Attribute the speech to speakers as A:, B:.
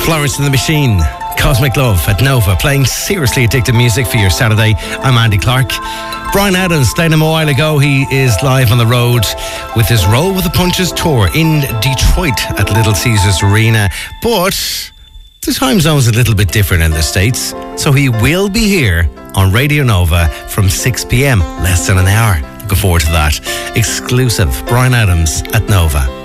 A: Florence and the Machine, Cosmic Love at Nova, playing seriously addictive music for your Saturday. I'm Andy Clark. Brian Adams played him a while ago. He is live on the road with his Roll with the Punches tour in Detroit at Little Caesars Arena. But the time zone's a little bit different in the States, so he will be here on Radio Nova from 6 p.m, less than an hour. Looking forward to that. Exclusive Brian Adams at Nova.